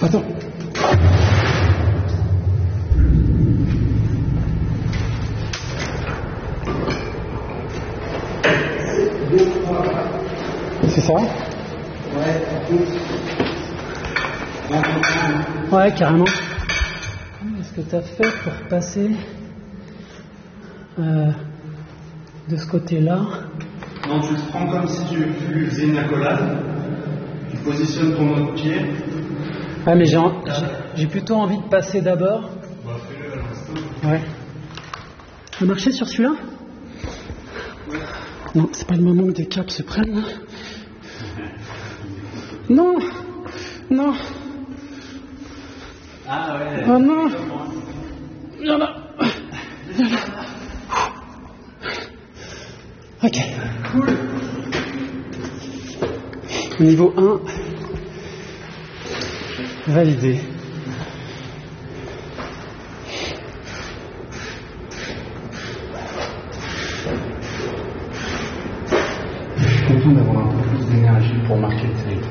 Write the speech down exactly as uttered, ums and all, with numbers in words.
Attends. C'est ça? Ouais, carrément. Comment est-ce que tu as fait pour passer euh, de ce côté-là? Non, tu te prends comme si tu, tu faisais une accolade. Tu positionnes ton autre pied. Ah, mais j'ai, j'ai plutôt envie de passer d'abord. Bah, fais-le à l'instant. Ouais. Ça marchait sur celui-là? Ouais. Non, c'est pas le moment que des câbles se prennent là. Non! Non! Ah ouais! Oh non! Viens là! Viens là! Ok. Cool! Niveau un, validé. Je suis content d'avoir un peu plus d'énergie pour marquer le territoire.